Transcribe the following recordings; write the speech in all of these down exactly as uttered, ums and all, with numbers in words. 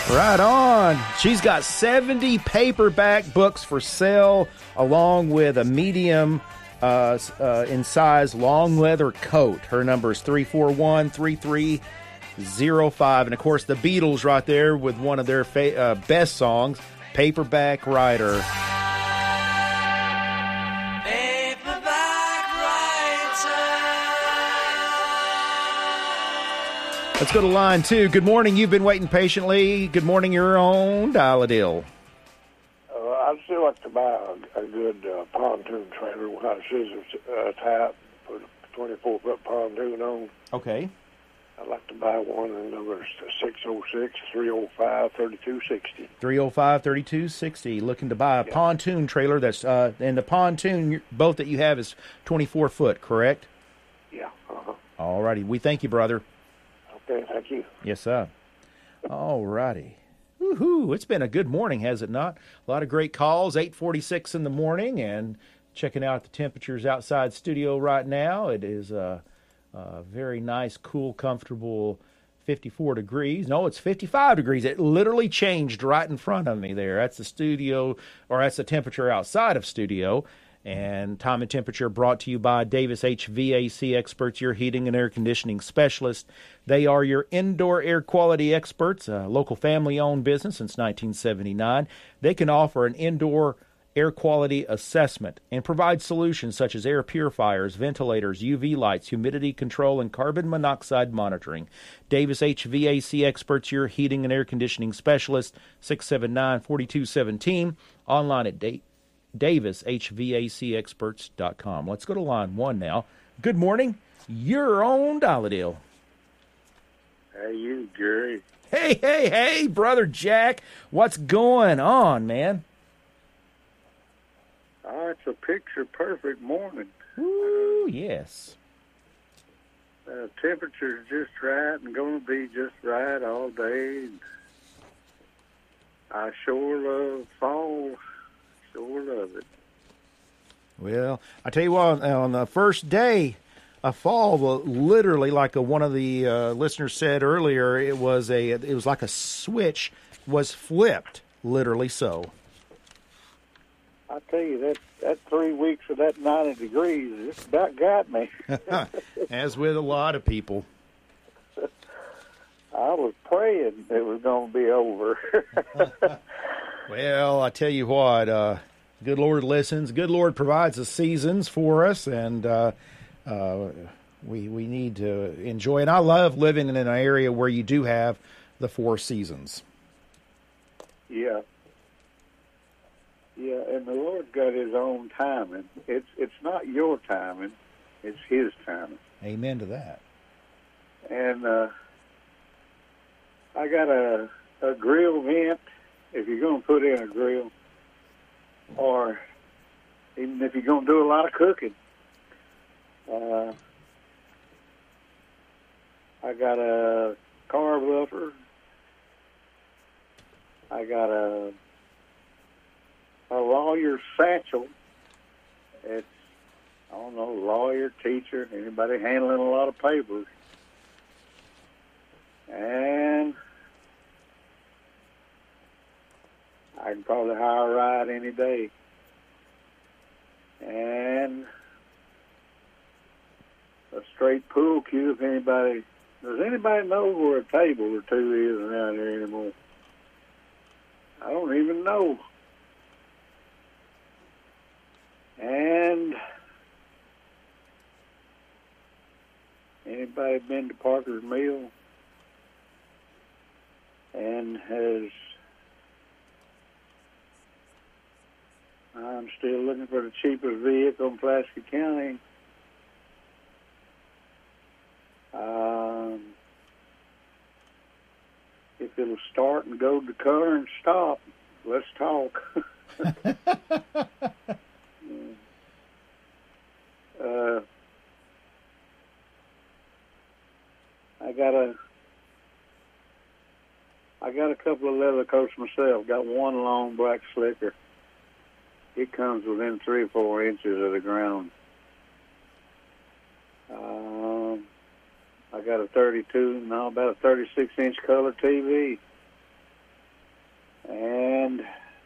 Right on. She's got seventy paperback books for sale, along with a medium uh, uh, in size long leather coat. Her number is three four one, three three zero five. And, of course, the Beatles right there with one of their fa- uh, best songs, Paperback Writer. Let's go to line two. Good morning. You've been waiting patiently. Good morning, your own Dial-a-Dill. Uh, I'd still like to buy a, a good uh, pontoon trailer without a scissors uh, type, put a twenty-four foot pontoon on. Okay. I'd like to buy one, and the number is six oh six, three oh five, three two six oh. three oh five, three two six oh. Looking to buy a yeah. pontoon trailer. That's uh, and the pontoon boat that you have is twenty-four foot, correct? Yeah. Uh-huh. All righty. We thank you, brother. Okay, thank you. Yes, sir. All righty. Woohoo! It's been a good morning, has it not? A lot of great calls, eight forty-six in the morning, and checking out the temperatures outside studio right now. It is a, a very nice, cool, comfortable fifty-four degrees. No, it's fifty-five degrees. It literally changed right in front of me there. That's the studio, or that's the temperature outside of studio. And time and temperature brought to you by Davis H V A C Experts, your heating and air conditioning specialist. They are your indoor air quality experts, a local family-owned business since nineteen seventy-nine. They can offer an indoor air quality assessment and provide solutions such as air purifiers, ventilators, U V lights, humidity control, and carbon monoxide monitoring. Davis H V A C Experts, your heating and air conditioning specialist, six seven nine, four two one seven, online at date. Davis H V A C Experts dot com. Let's go to line one now. Good morning. Your own Dial-a-Dill. Hey, you, Gary. Hey, hey, hey, Brother Jack. What's going on, man? Oh, it's a picture-perfect morning. Ooh, yes. Uh, temperature's just right and going to be just right all day. I sure love fall. Sure love it. Well, I tell you what, on the first day of fall, well, literally, like a, one of the uh, listeners said earlier, it was a, it was like a switch was flipped, literally so. I tell you, that that three weeks of that ninety degrees, it's about got me. As with a lot of people. I was praying it was going to be over. Well, I tell you what, uh, good Lord listens. Good Lord provides the seasons for us, and uh, uh, we we need to enjoy it. I love living in an area where you do have the four seasons. Yeah. Yeah, and the Lord got his own timing. It's it's not your timing, it's his timing. Amen to that. And uh, I got a, a grill vent. If you're going to put in a grill, or even if you're going to do a lot of cooking, uh, I got a carb buffer. I got a a lawyer satchel. It's, I don't know, lawyer, teacher, anybody handling a lot of papers. And I can probably hire a ride any day. And a straight pool cue if anybody... Does anybody know where a table or two is around here anymore? I don't even know. And anybody been to Parker's Mill and has... I'm still looking for the cheapest vehicle in Pulaski County. Um, if it'll start and go to color and stop, let's talk. uh, I got a, I got a couple of leather coats myself. Got one long black slicker. It comes within three or four inches of the ground. Um, I got a thirty-two, no, about a thirty-six inch color T V. and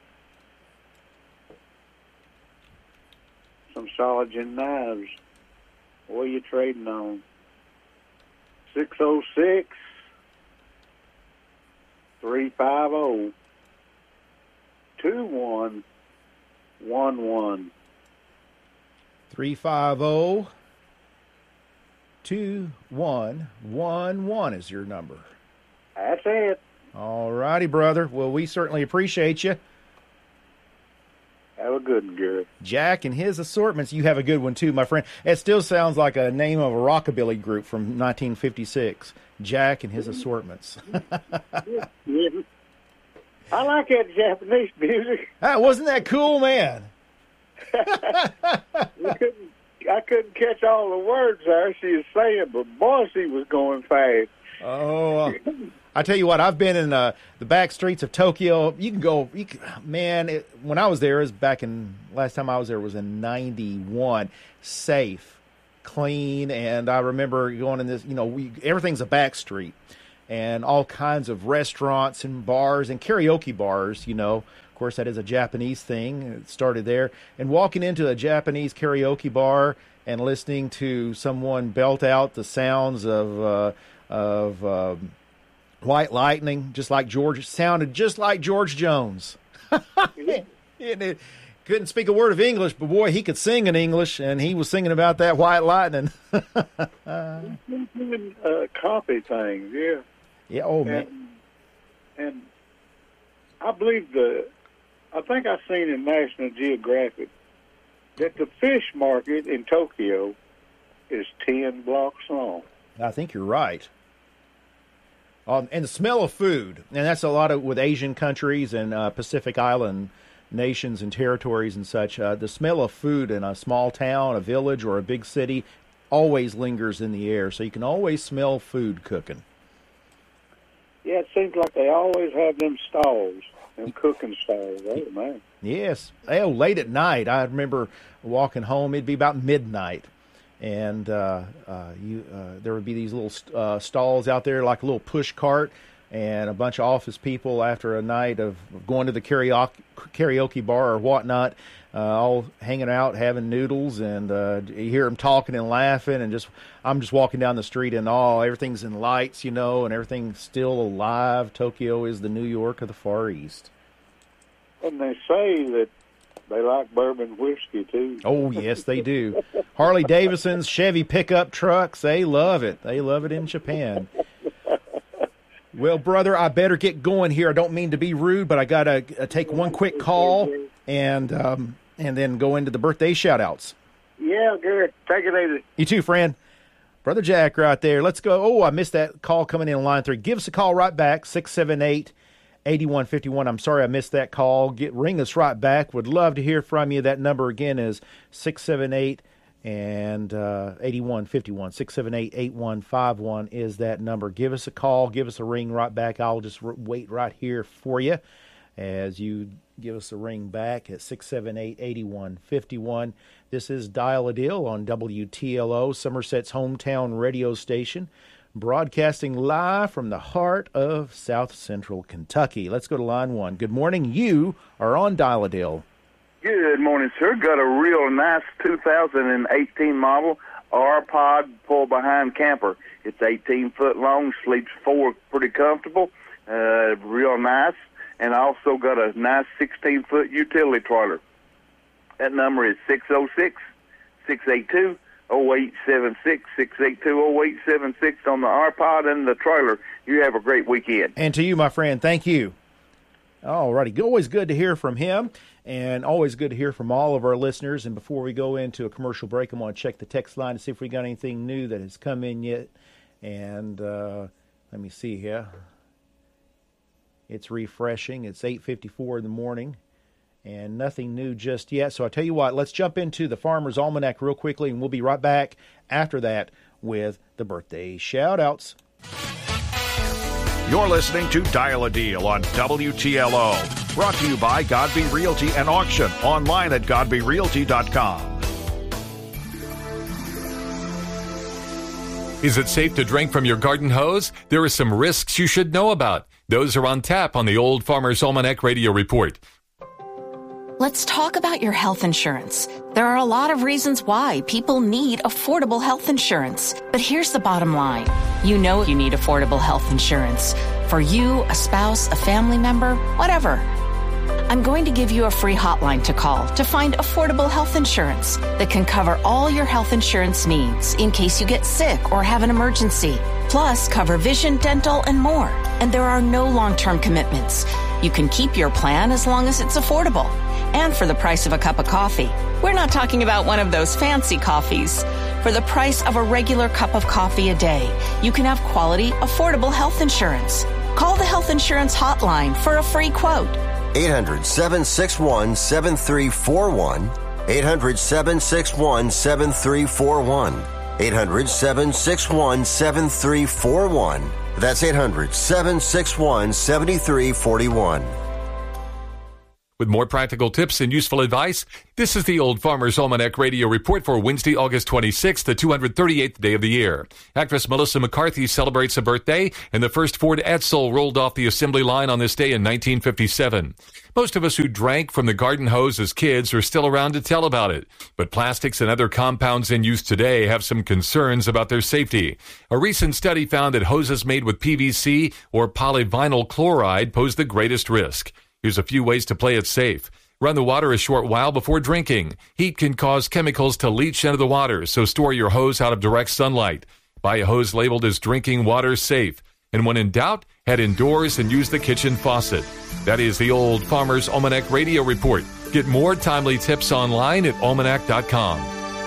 some Solingen knives. What are you trading on? six oh six, three five oh, two one one one. three five zero, two one one one is your number. That's it. All righty, brother. Well, we certainly appreciate you. Have a good one, Gary. Jack and his assortments. You have a good one, too, my friend. It still sounds like a name of a rockabilly group from nineteen fifty-six. Jack and his assortments. Yeah. I like that Japanese music. Ah, wasn't that cool, man? I, couldn't, I couldn't catch all the words there she was saying, but boy, she was going fast. Oh, uh, I tell you what, I've been in uh, the back streets of Tokyo. You can go, you can, man, it, when I was there, it was back in, last time I was there was in ninety-one. Safe, clean, and I remember going in this, you know, we, everything's a back street, and all kinds of restaurants and bars and karaoke bars, you know. Of course, that is a Japanese thing. It started there. And walking into a Japanese karaoke bar and listening to someone belt out the sounds of uh, of uh, White Lightning, just like George, sounded just like George Jones. And it, couldn't speak a word of English, but boy, he could sing in English, and he was singing about that White Lightning. uh, coffee things, yeah. Yeah, oh, and, man. And I believe the, I think I seen in National Geographic that the fish market in Tokyo is ten blocks long. I think you're right. Um, and the smell of food, and that's a lot of with Asian countries and uh, Pacific Island nations and territories and such. Uh, the smell of food in a small town, a village, or a big city always lingers in the air, so you can always smell food cooking. Yeah, it seems like they always have them stalls, them cooking stalls. Oh, man. Yes. Oh, late at night. I remember walking home. It'd be about midnight. And uh, uh, you, uh, there would be these little uh, stalls out there, like a little push cart, and a bunch of office people after a night of going to the karaoke, karaoke bar or whatnot, uh, all hanging out, having noodles, and uh, you hear them talking and laughing, and just I'm just walking down the street, and all everything's in lights, you know, and everything's still alive. Tokyo is the New York of the Far East. And they say that they like bourbon whiskey, too. Oh, yes, they do. Harley Davidsons, Chevy pickup trucks, they love it. They love it in Japan. Well, brother, I better get going here. I don't mean to be rude, but I got to uh, take one quick call and um, and then go into the birthday shout-outs. Yeah, good. Take it easy. You too, friend. Brother Jack right there. Let's go. Oh, I missed that call coming in line three. Give us a call right back, six seven eight, eight one five one. I'm sorry I missed that call. Get Ring us right back. Would love to hear from you. That number again is six seven eight and uh, eighty-one fifty-one. six seven eight, eight one five one is that number. Give us a call. Give us a ring right back. I'll just r- wait right here for you as you give us a ring back at six seven eight, eight one five one. This is Dial a Deal on W T L O, Somerset's hometown radio station, broadcasting live from the heart of South Central Kentucky. Let's go to line one. Good morning. You are on Dial a Deal. Good morning, sir. Got a real nice two thousand eighteen model R-Pod pull-behind camper. It's eighteen foot long, sleeps four, pretty comfortable, uh, real nice. And I also got a nice sixteen foot utility trailer. That number is six oh six, six eight two, oh eight seven six, six eight two, oh eight seven six on the R-Pod and the trailer. You have a great weekend. And to you, my friend, thank you. All righty. Always good to hear from him, and always good to hear from all of our listeners. And before we go into a commercial break, I'm going to check the text line to see if we got anything new that has come in yet. And uh, let me see here. It's refreshing. It's eight fifty-four in the morning, and nothing new just yet. So I tell you what, let's jump into the Farmer's Almanac real quickly, and we'll be right back after that with the birthday shout-outs. You're listening to Dial a Deal on W T L O. Brought to you by Godby Realty and Auction. Online at godby realty dot com. Is it safe to drink from your garden hose? There are some risks you should know about. Those are on tap on the Old Farmer's Almanac Radio Report. Let's talk about your health insurance. There are a lot of reasons why people need affordable health insurance. But here's the bottom line. You know you need affordable health insurance. For you, a spouse, a family member, whatever. I'm going to give you a free hotline to call to find affordable health insurance that can cover all your health insurance needs in case you get sick or have an emergency. Plus, cover vision, dental, and more. And there are no long-term commitments. You can keep your plan as long as it's affordable. And for the price of a cup of coffee. We're not talking about one of those fancy coffees. For the price of a regular cup of coffee a day, you can have quality, affordable health insurance. Call the Health Insurance Hotline for a free quote. eight hundred, seven six one, seven three four one. eight hundred, seven six one, seven three four one. eight hundred, seven six one, seven three four one. That's eight hundred, seven six one, seven three four one. With more practical tips and useful advice, this is the Old Farmer's Almanac Radio Report for Wednesday, August twenty-sixth, the two hundred thirty-eighth day of the year. Actress Melissa McCarthy celebrates a birthday, and the first Ford Edsel rolled off the assembly line on this day in nineteen fifty-seven. Most of us who drank from the garden hose as kids are still around to tell about it. But plastics and other compounds in use today have some concerns about their safety. A recent study found that hoses made with P V C or polyvinyl chloride pose the greatest risk. Here's a few ways to play it safe. Run the water a short while before drinking. Heat can cause chemicals to leach into the water, so store your hose out of direct sunlight. Buy a hose labeled as drinking water safe. And when in doubt, head indoors and use the kitchen faucet. That is the Old Farmer's Almanac Radio Report. Get more timely tips online at almanac dot com.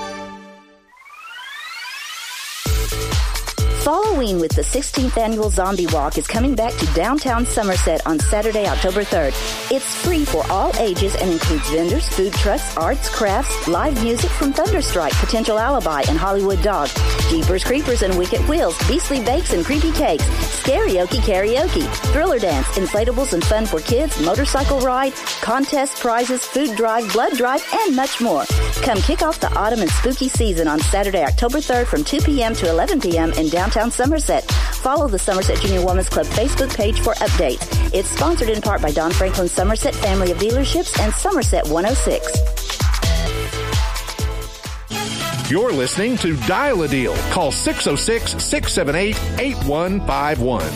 Halloween with the sixteenth Annual Zombie Walk is coming back to downtown Somerset on Saturday, October third. It's free for all ages and includes vendors, food trucks, arts, crafts, live music from Thunderstrike, Potential Alibi, and Hollywood Dog, Jeepers Creepers and Wicked Wheels, Beastly Bakes and Creepy Cakes, Scarioke Karaoke, Thriller Dance, inflatables and fun for kids, motorcycle ride, contest prizes, food drive, blood drive, and much more. Come kick off the autumn and spooky season on Saturday, October third from two p.m. to eleven p.m. in downtown Somerset. Follow the Somerset Junior Women's Club Facebook page for updates. It's sponsored in part by Don Franklin Somerset Family of Dealerships and Somerset one oh six. You're listening to Dial a Deal. Call six oh six, six seven eight, eight one five one.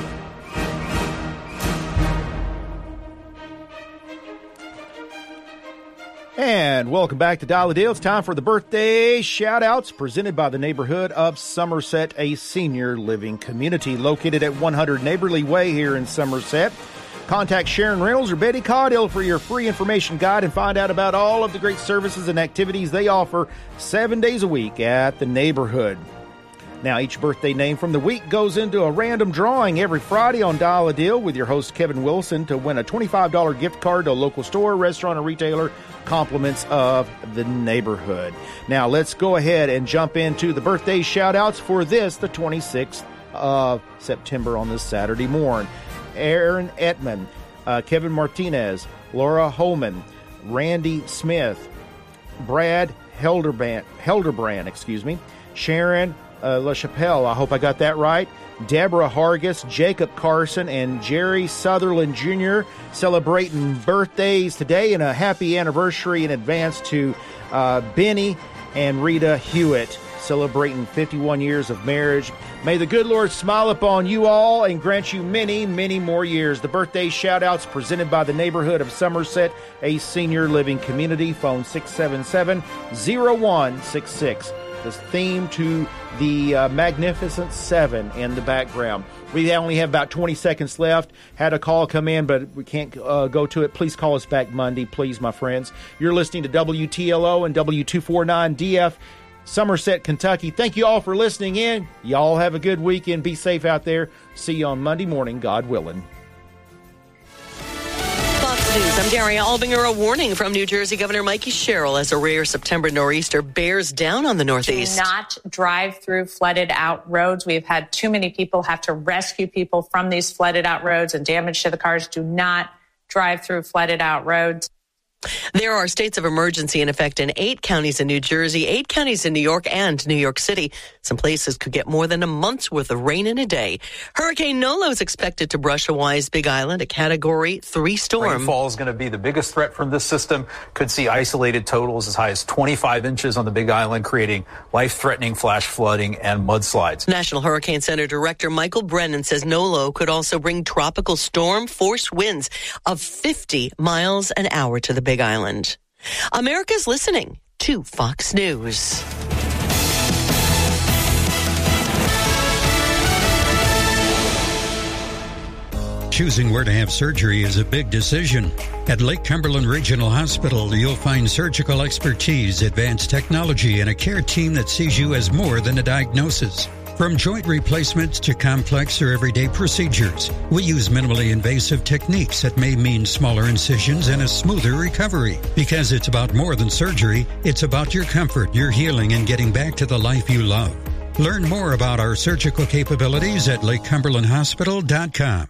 And welcome back to Dial a Deal. It's time for the birthday shout-outs presented by the neighborhood of Somerset, a senior living community located at one hundred Neighborly Way here in Somerset. Contact Sharon Reynolds or Betty Caudill for your free information guide and find out about all of the great services and activities they offer seven days a week at the neighborhood. Now, each birthday name from the week goes into a random drawing every Friday on Dial a Deal with your host, Kevin Wilson, to win a twenty-five dollars gift card to a local store, restaurant, or retailer, compliments of the neighborhood. Now, let's go ahead and jump into the birthday shout-outs for this, the twenty-sixth of September on this Saturday morning. Aaron Etman, uh, Kevin Martinez, Laura Holman, Randy Smith, Brad Helderbrand, Helderbrand, excuse me, Sharon Uh, LaChapelle, I hope I got that right. Deborah Hargis, Jacob Carson, and Jerry Sutherland Junior celebrating birthdays today, and a happy anniversary in advance to uh, Benny and Rita Hewitt, celebrating fifty-one years of marriage. May the good Lord smile upon you all and grant you many, many more years. The birthday shout-outs presented by the neighborhood of Somerset, a senior living community. Phone six seven seven, zero one six six. The theme to the uh, Magnificent Seven in the background. We only have about twenty seconds left. Had a call come in, but we can't uh, go to it. Please call us back Monday, please, my friends. You're listening to W T L O and W two forty-nine D F, Somerset, Kentucky. Thank you all for listening in. Y'all have a good weekend. Be safe out there. See you on Monday morning, God willing. News. I'm Daria Albinger. A warning from New Jersey Governor Mikey Sherrill as a rare September nor'easter bears down on the Northeast. Do not drive through flooded out roads. We've had too many people have to rescue people from these flooded out roads and damage to the cars. Do not drive through flooded out roads. There are states of emergency in effect in eight counties in New Jersey, eight counties in New York, and New York City. Some places could get more than a month's worth of rain in a day. Hurricane Nolo is expected to brush Hawaii's Big Island, a Category three storm. Rainfall is going to be the biggest threat from this system. Could see isolated totals as high as twenty-five inches on the Big Island, creating life-threatening flash flooding and mudslides. National Hurricane Center Director Michael Brennan says Nolo could also bring tropical storm force winds of fifty miles an hour to the Big Island. America's listening to Fox News. Choosing where to have surgery is a big decision. At Lake Cumberland Regional Hospital, you'll find surgical expertise, advanced technology, and a care team that sees you as more than a diagnosis. From joint replacements to complex or everyday procedures, we use minimally invasive techniques that may mean smaller incisions and a smoother recovery. Because it's about more than surgery, it's about your comfort, your healing, and getting back to the life you love. Learn more about our surgical capabilities at lake cumberland hospital dot com.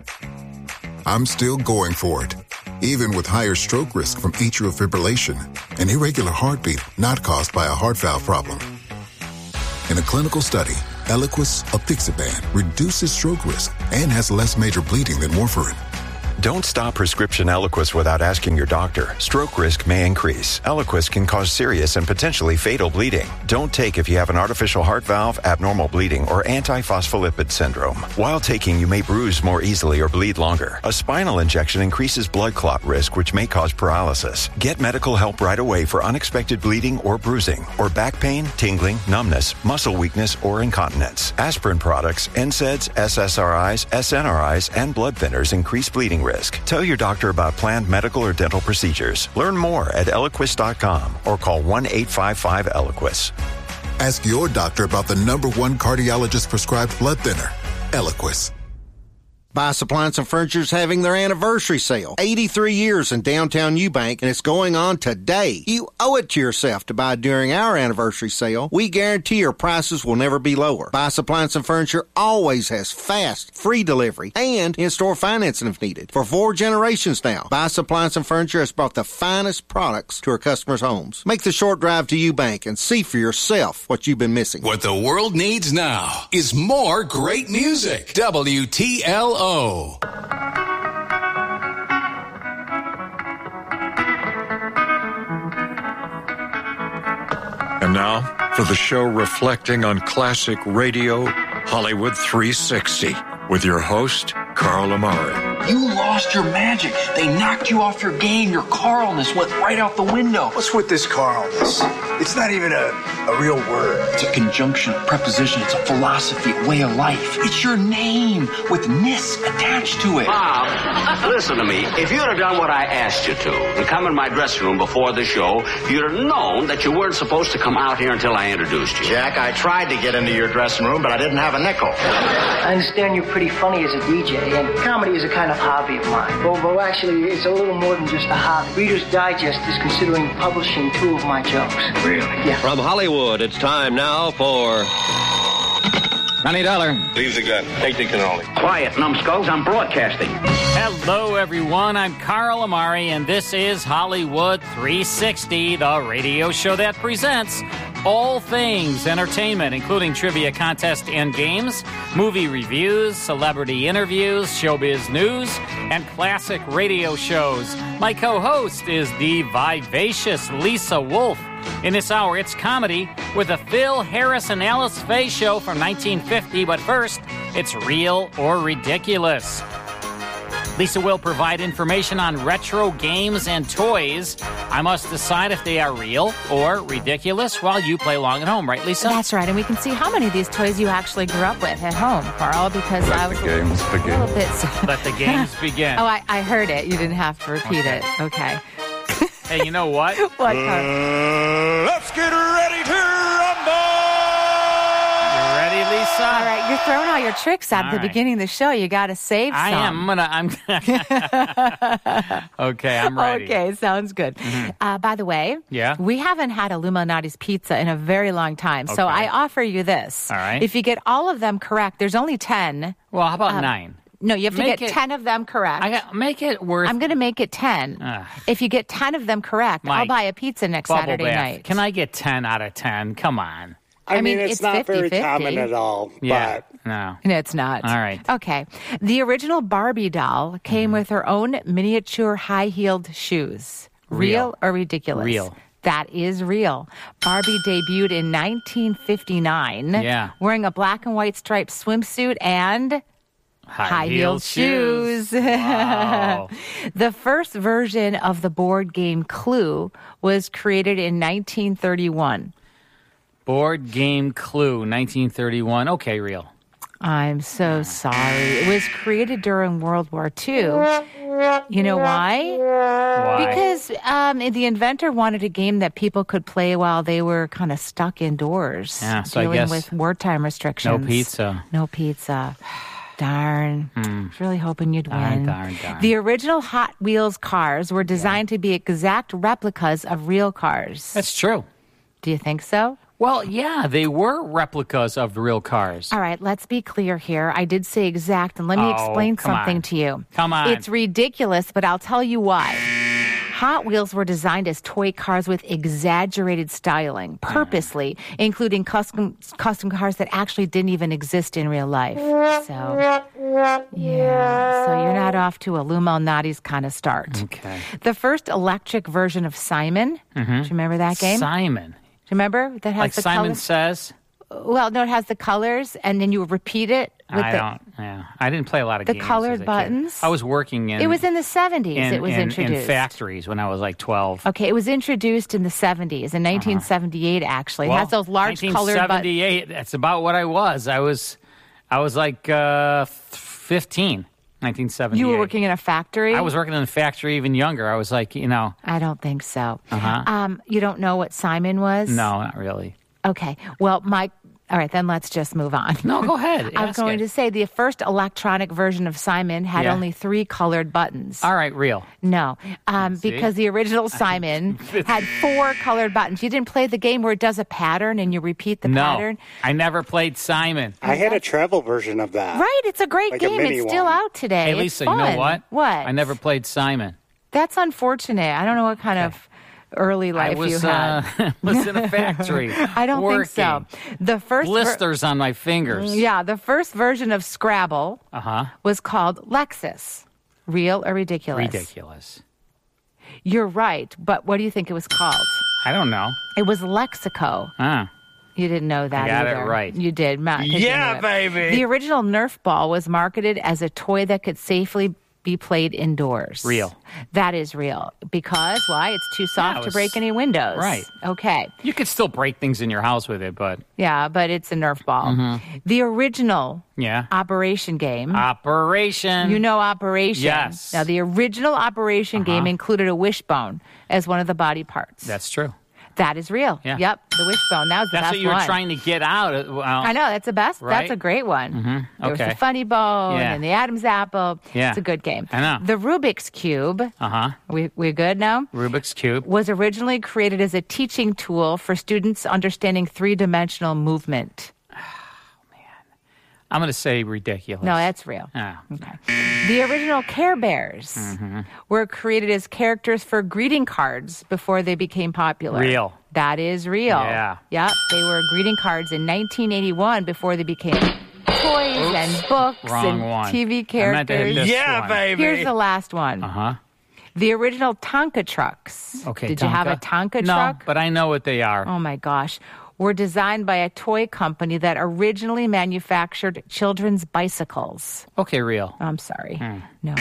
I'm still going for it, even with higher stroke risk from atrial fibrillation, an irregular heartbeat not caused by a heart valve problem. In a clinical study, Eliquis apixaban reduces stroke risk and has less major bleeding than warfarin. Don't stop prescription Eliquis without asking your doctor. Stroke risk may increase. Eliquis can cause serious and potentially fatal bleeding. Don't take if you have an artificial heart valve, abnormal bleeding, or antiphospholipid syndrome. While taking, you may bruise more easily or bleed longer. A spinal injection increases blood clot risk, which may cause paralysis. Get medical help right away for unexpected bleeding or bruising, or back pain, tingling, numbness, muscle weakness, or incontinence. Aspirin products, N SAIDs, S S R Is, S N R Is, and blood thinners increase bleeding risk. Tell your doctor about planned medical or dental procedures. Learn more at eliquis dot com or call one eight five five Eliquis. Ask your doctor about the number one cardiologist prescribed blood thinner, Eliquis. Bias Appliance and Furniture is having their anniversary sale. eighty-three years in downtown Eubank, and it's going on today. You owe it to yourself to buy during our anniversary sale. We guarantee your prices will never be lower. Bias Appliance and Furniture always has fast, free delivery and in-store financing if needed. For four generations now, Bias Appliance and Furniture has brought the finest products to our customers' homes. Make the short drive to Eubank and see for yourself what you've been missing. What the world needs now is more great music. W T L O. Oh. And now for the show reflecting on classic radio, Hollywood three sixty, with your host, Carl Amari. You lost your magic. They knocked you off your game. Your Carlness went right out the window. What's with this Carlness? It's not even a, a real word. It's a conjunction, a preposition. It's a philosophy, a way of life. It's your name with ness attached to it. Bob, listen to me. If you'd have done what I asked you to and come in my dressing room before the show, you'd have known that you weren't supposed to come out here until I introduced you. Jack, I tried to get into your dressing room, but I didn't have a nickel. I understand you're pretty funny as a D J, and comedy is a kind of hobby of mine. Well, well, actually, it's a little more than just a hobby. Reader's Digest is considering publishing two of my jokes. Really? Yeah. From Hollywood, it's time now for... Ronnie Dollar. Leave the gun. Take the cannoli. Quiet, numbskulls. I'm broadcasting. Hello, everyone. I'm Carl Amari, and this is Hollywood three sixty, the radio show that presents all things entertainment, including trivia contests and games, movie reviews, celebrity interviews, showbiz news, and classic radio shows. My co-host is the vivacious Lisa Wolf. In this hour, it's comedy with a Phil Harris and Alice Faye show from nineteen fifty, but first, it's Real or Ridiculous. Lisa will provide information on retro games and toys. I must decide if they are real or ridiculous while you play along at home, right, Lisa? That's right, and we can see how many of these toys you actually grew up with at home, Carl, because Let I was the games a begin. little bit... Let the games begin. Oh, I, I heard it. You didn't have to repeat Okay. it. Okay. Hey, you know what? What, Carl? Uh, let's get ready to rumble! You ready, Lisa? All right, you're throwing all your tricks out All at the right. beginning of the show. You got to save I some. am. I'm gonna. I'm. Okay, I'm ready. Okay, sounds good. Mm-hmm. Uh, by the way, Yeah? we haven't had Illuminati's pizza in a very long time, so Okay. I offer you this. All right. If you get all of them correct, there's only ten. Well, how about Um, nine? No, you have to Make get it- ten of them correct. I got, make it worth. I'm going to make it ten. Ugh. If you get ten of them correct, I'll Mike, buy a pizza next Bubble Saturday bath. night. Can I get ten out of ten? Come on. I, I mean, mean, it's, it's not very fifty-fifty. common at all. Yeah. But No. No, it's not. All right. Okay. The original Barbie doll came Mm-hmm. with her own miniature high-heeled shoes. Real, Real. or ridiculous? Real. That is real. Barbie debuted in nineteen fifty-nine. Yeah. Wearing a black and white striped swimsuit and high-heeled shoes. Wow. The first version of the board game Clue was created in nineteen thirty-one. Board game Clue, nineteen thirty-one. Okay, real. I'm so sorry. It was created during World War Two. You know why? Why? Because um, the inventor wanted a game that people could play while they were kind of stuck indoors, Yeah, so I dealing guess with wartime restrictions. No pizza. No pizza. Darn. I was really hoping you'd Darn, win. darn, darn. The original Hot Wheels cars were designed to be exact replicas of real cars. That's true. Do you think so? Well, yeah, they were replicas of the real cars. All right, let's be clear here. I did say exact, and let me Oh, explain come something on. to you. Come on. It's ridiculous, but I'll tell you why. Hot Wheels were designed as toy cars with exaggerated styling, purposely, including custom custom cars that actually didn't even exist in real life. So, yeah, so you're not off to a Lou Malnati's kind of start. Okay. The first electric version of Simon, Mhm. do you remember that game? Simon. Do you remember? That has Like the Simon colors? Says? Well, no, it has the colors, and then you repeat it with I the. don't, yeah. I didn't play a lot of the games. colored as a kid. buttons? I was working in. It was in the seventies. in, it was in, introduced. in factories when I was like twelve. Okay, it was introduced in the seventies, in nineteen seventy-eight. Actually, it Well, has those large colored buttons. nineteen seventy-eight, that's about what I was. I was, I was like uh, fifteen. nineteen seventy-eight. You were working in a factory. I was working in a factory even younger. I was like, you know. I don't think so. Uh-huh. Um, you don't know what Simon was? No, not really. Okay. Well, Mike. All right, then let's just move on. No, go ahead. I was Ask going it. to say the first electronic version of Simon had Yeah. only three colored buttons. All right, real. No, um, See? because the original Simon had four colored buttons. You didn't play the game where it does a pattern and you repeat the no, pattern? I never played Simon. I had a travel version of that. Right, it's a great Like a game. mini It's still one. out today. Hey, It's Lisa, you know fun. what? What? I never played Simon. That's unfortunate. I don't know what kind of early life I was, you had. uh, was in a factory. I don't working. think so. The first ver- Blisters on my fingers. Yeah, the first version of Scrabble Uh huh. was called Lexus. Real or ridiculous? Ridiculous. You're right, but what do you think it was called? I don't know. It was Lexico. Ah. You didn't know that I got it either. right. You did, Matt. 'cause you Yeah, knew it. baby. The original Nerf ball was marketed as a toy that could safely be played indoors. Real. That is real. Because, why? It's too soft Yeah, it to was- break any windows. Right. Okay. You could still break things in your house with it, but Yeah, but it's a Nerf ball. Mhm. The original yeah. Operation game. Operation. You know Operation. Yes. Now, the original Operation Uh-huh. game included a wishbone as one of the body parts. That's true. That is real. Yeah. Yep, the wishbone. That was the That's best what you were one. trying to get out. Of, well, I know, that's the best. Right? That's a great one. Mm-hmm. There was Okay. the funny bone Yeah. and the Adam's apple. Yeah. It's a good game. I know. The Rubik's Cube, Uh huh. we, we're good now, Rubik's Cube. was originally created as a teaching tool for students understanding three-dimensional movement. I'm going to say ridiculous. No, that's real. Ah. Okay. The original Care Bears Mhm. were created as characters for greeting cards before they became popular. Real. That is real. Yeah. Yep. They were greeting cards in nineteen eighty-one before they became toys Oops. and books Wrong and one. T V I meant to characters. hit this Yeah, one. baby. Here's the last one. Uh huh. The original Tonka trucks. Okay. Did you have a Tonka no, truck? but I know what they are. Oh my gosh. Were designed by a toy company that originally manufactured children's bicycles. Okay, real. I'm sorry. Hmm. No.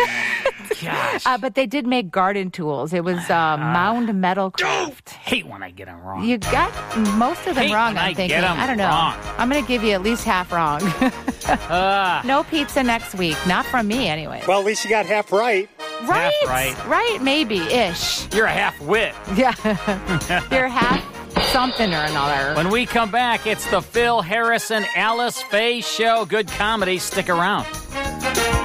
Gosh. Uh, but they did make garden tools. It was uh, Mound Metal Craft. Hate when I get them wrong. You got most of them Hate wrong, when I'm I thinking. get 'em I don't know. wrong. I'm going to give you at least half wrong. Ah. No pizza next week. Not from me, anyway. Well, at least you got half right. Right. Half right. Right, maybe, ish. You're a half wit. Yeah. You're half something or another. When we come back, it's the Phil Harrison Alice Faye Show. Good comedy. Stick around.